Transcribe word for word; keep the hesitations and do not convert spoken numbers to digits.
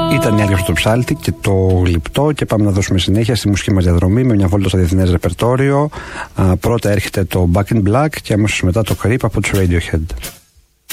Ήταν η Άλκη στο ψάλτη και το γλυπτό, και πάμε να δώσουμε συνέχεια στη μουσική μας διαδρομή με μια βόλτα στο διεθνές ρεπερτόριο. Α, πρώτα έρχεται το Back in Black και αμέσως μετά το Creep από τους Radiohead.